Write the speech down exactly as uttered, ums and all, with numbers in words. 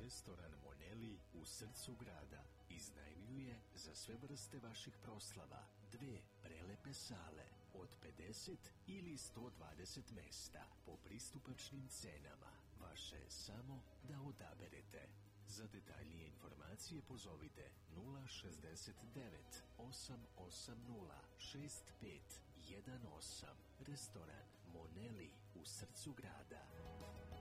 Restoran Moneli u srcu grada iznajmljuje za sve vrste vaših proslava dve prelepe sale od pedeset ili sto dvadeset mesta po pristupačnim cenama. Vaše je samo da odaberete. Za detaljnije informacije pozovite nula šezdeset devet osam osam nula šest pet jedan osam. Restoran Moneli u srcu grada.